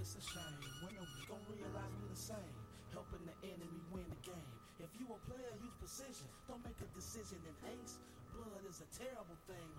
it's a shame. When are we gon' realize we the same? Helping the enemy win the game. If you a player, use precision. Don't make a decision in haste. Blood is a terrible thing.